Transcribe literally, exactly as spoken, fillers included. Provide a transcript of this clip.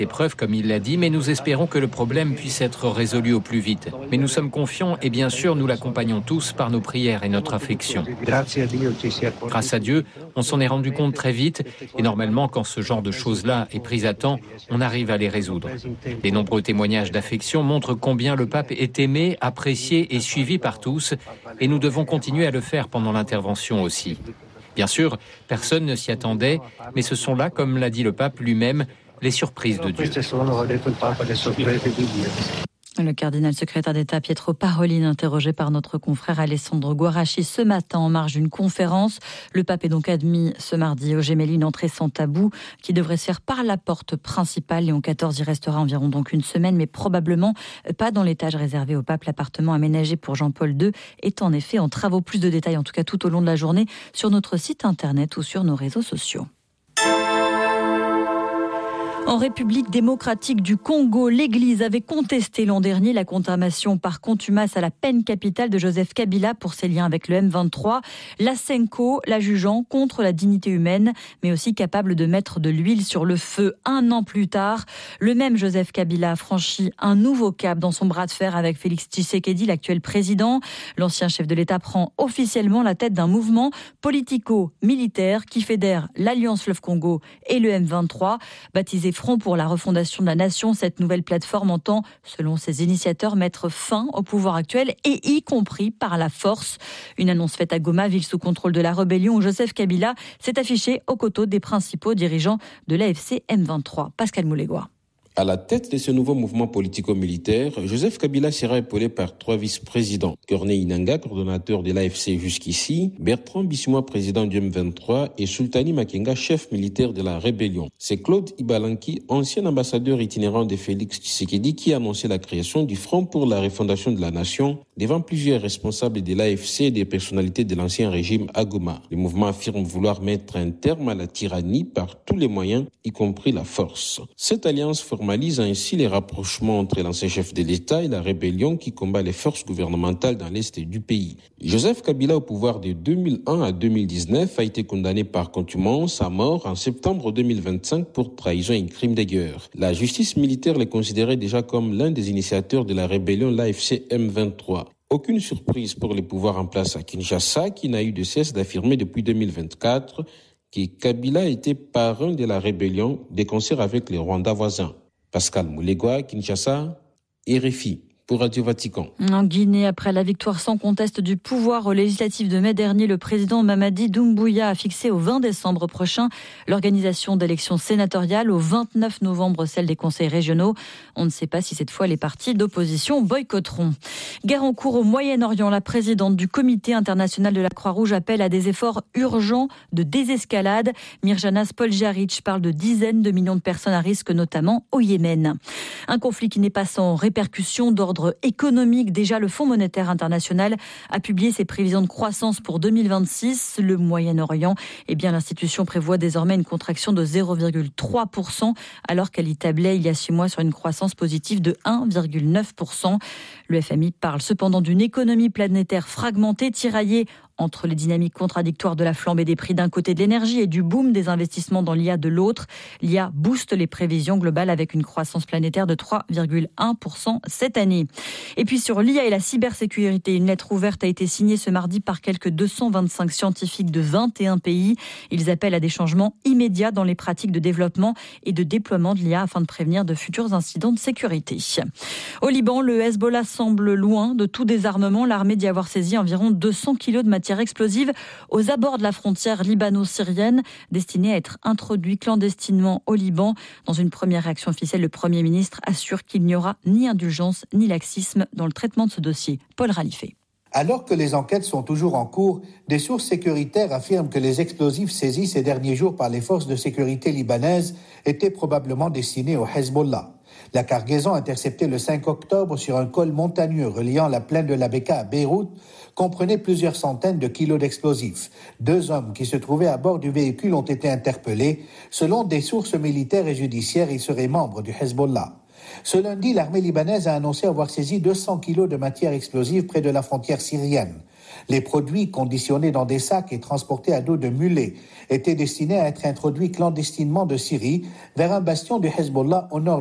des preuves, comme il l'a dit, mais nous espérons que le problème puisse être résolu au plus vite. Mais nous sommes confiants et bien sûr, nous l'accompagnons tous par nos prières et notre affection. Grâce à Dieu, on s'en est rendu compte très vite et normalement, quand ce genre de choses-là est pris à temps, on arrive à les résoudre. Les nombreux témoignages d'affection montrent combien le pape est aimé, apprécié et suivi par tous et nous devons continuer à le faire pendant l'intervention aussi. Bien sûr, personne ne s'y attendait, mais ce sont là, comme l'a dit le pape lui-même, les surprises de Dieu. Le cardinal secrétaire d'État Pietro Parolin, interrogé par notre confrère Alessandro Guarasci ce matin en marge d'une conférence. Le pape est donc admis ce mardi au Gemelli, une entrée sans tabou qui devrait se faire par la porte principale. Léon quatorze y restera environ donc une semaine, mais probablement pas dans l'étage réservé au pape. L'appartement aménagé pour Jean-Paul deux est en effet en travaux. Plus de détails en tout cas tout au long de la journée sur notre site internet ou sur nos réseaux sociaux. En République démocratique du Congo, l'Église avait contesté l'an dernier la condamnation par contumace à la peine capitale de Joseph Kabila pour ses liens avec le M vingt-trois. La Senko la jugeant contre la dignité humaine, mais aussi capable de mettre de l'huile sur le feu. Un an plus tard, le même Joseph Kabila a franchi un nouveau cap dans son bras de fer avec Félix Tshisekedi, l'actuel président. L'ancien chef de l'État prend officiellement la tête d'un mouvement politico-militaire qui fédère l'Alliance Fleuve Congo et le M vingt-trois, baptisé Front pour la refondation de la nation. Cette nouvelle plateforme entend, selon ses initiateurs, mettre fin au pouvoir actuel et y compris par la force. Une annonce faite à Goma, ville sous contrôle de la rébellion, où Joseph Kabila s'est affiché aux côtés des principaux dirigeants de l'A F C M vingt-trois. Pascal Moulégois. À la tête de ce nouveau mouvement politico-militaire, Joseph Kabila sera épaulé par trois vice-présidents. Corneille Nangaa, coordonnateur de l'A F C jusqu'ici, Bertrand Bisimwa, président du M vingt-trois et Sultani Makenga, chef militaire de la rébellion. C'est Claude Ibalanki, ancien ambassadeur itinérant de Félix Tshisekedi, qui a annoncé la création du Front pour la refondation de la nation devant plusieurs responsables de l'A F C et des personnalités de l'ancien régime à Goma. Le mouvement affirme vouloir mettre un terme à la tyrannie par tous les moyens, y compris la force. Cette alliance formalise ainsi les rapprochements entre l'ancien chef de l'État et la rébellion qui combat les forces gouvernementales dans l'est du pays. Joseph Kabila, au pouvoir de deux mille un à deux mille dix-neuf, a été condamné par contumace à mort en septembre deux mille vingt-cinq pour trahison et crime de guerre. La justice militaire le considérait déjà comme l'un des initiateurs de la rébellion l'A F C M vingt-trois. Aucune surprise pour les pouvoirs en place à Kinshasa, qui n'a eu de cesse d'affirmer depuis deux mille vingt-quatre que Kabila était parrain de la rébellion de concert avec les Rwandais voisins. Pascal Moulégois, Kinshasa, R F I. Pour Radio Vatican. En Guinée, après la victoire sans conteste du pouvoir aux législatives de mai dernier, le président Mamadi Doumbouya a fixé au vingt décembre prochain l'organisation d'élections sénatoriales, au vingt-neuf novembre celle des conseils régionaux. On ne sait pas si cette fois les partis d'opposition boycotteront. Guerre en cours au Moyen-Orient, la présidente du Comité international de la Croix-Rouge appelle à des efforts urgents de désescalade. Mirjana Spoljaric parle de dizaines de millions de personnes à risque, notamment au Yémen. Un conflit qui n'est pas sans répercussions d'ordre économique. Déjà, le Fonds monétaire international a publié ses prévisions de croissance pour deux mille vingt-six. Le Moyen-Orient, eh bien, l'institution prévoit désormais une contraction de zéro virgule trois pour cent, alors qu'elle y tablait il y a six mois sur une croissance positive de un virgule neuf pour cent. Le F M I parle cependant d'une économie planétaire fragmentée, tiraillée entre les dynamiques contradictoires de la flambée des prix d'un côté de l'énergie et du boom des investissements dans l'I A de l'autre. L'I A booste les prévisions globales avec une croissance planétaire de trois virgule un pour cent cette année. Et puis sur l'I A et la cybersécurité, une lettre ouverte a été signée ce mardi par quelques deux cent vingt-cinq scientifiques de vingt et un pays. Ils appellent à des changements immédiats dans les pratiques de développement et de déploiement de l'I A afin de prévenir de futurs incidents de sécurité. Au Liban, le Hezbollah semble loin de tout désarmement. L'armée dit avoir saisi environ deux cents kilos de matière explosive aux abords de la frontière libano-syrienne, destinée à être introduite clandestinement au Liban. Dans une première réaction officielle, le Premier ministre assure qu'il n'y aura ni indulgence ni laxisme dans le traitement de ce dossier. Paul Ralifé. Alors que les enquêtes sont toujours en cours, des sources sécuritaires affirment que les explosifs saisis ces derniers jours par les forces de sécurité libanaises étaient probablement destinés au Hezbollah. La cargaison interceptée le cinq octobre sur un col montagneux reliant la plaine de la Beka à Beyrouth comprenait plusieurs centaines de kilos d'explosifs. Deux hommes qui se trouvaient à bord du véhicule ont été interpellés. Selon des sources militaires et judiciaires, ils seraient membres du Hezbollah. Ce lundi, l'armée libanaise a annoncé avoir saisi deux cents kilos de matière explosive près de la frontière syrienne. Les produits conditionnés dans des sacs et transportés à dos de mulets étaient destinés à être introduits clandestinement de Syrie vers un bastion du Hezbollah au nord